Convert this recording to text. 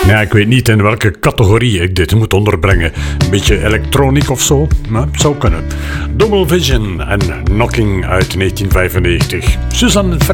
Ja, ik weet niet in welke categorie ik dit moet onderbrengen. Een beetje elektroniek of zo? Maar het zou kunnen. Double Vision en Knocking uit 1995. Suzanne